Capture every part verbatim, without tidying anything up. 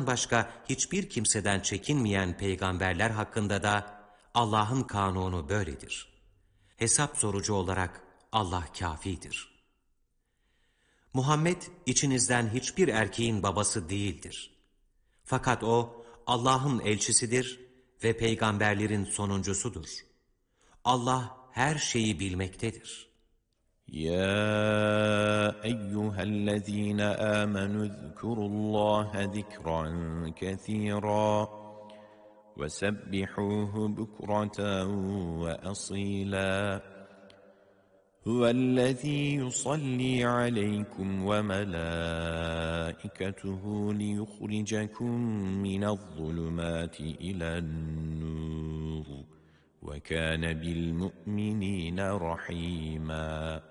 Allah'tan başka hiçbir kimseden çekinmeyen peygamberler hakkında da Allah'ın kanunu böyledir. Hesap sorucu olarak Allah kâfidir. Muhammed içinizden hiçbir erkeğin babası değildir. Fakat o Allah'ın elçisidir ve peygamberlerin sonuncusudur. Allah her şeyi bilmektedir. يا أيها الذين آمنوا اذكروا الله ذكرا كثيرا وسبحوه بكرة وأصيلا هو الذي يصلي عليكم وملائكته ليخرجكم من الظلمات إلى النور وكان بالمؤمنين رحيما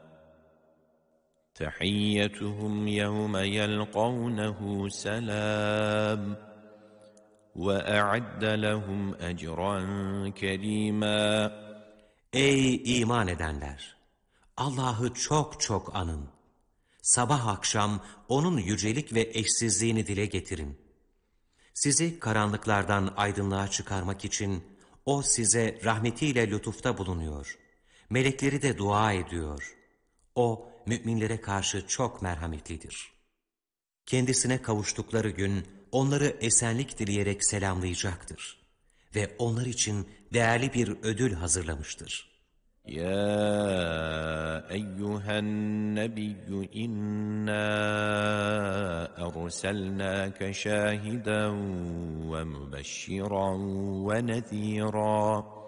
تحيتهم يوم يلقونه سلام وأعد لهم أجرا كريما. Ey iman edenler! Allah'ı çok çok anın. Sabah akşam onun yücelik ve eşsizliğini dile getirin. Sizi karanlıklardan aydınlığa çıkarmak için o size rahmetiyle lütufta bulunuyor. Melekleri de dua ediyor. O müminlere karşı çok merhametlidir. Kendisine kavuştukları gün onları esenlik dileyerek selamlayacaktır. Ve onlar için değerli bir ödül hazırlamıştır. يا أيها النبي إنا أرسلناك شاهدا ومبشرا ونذيرا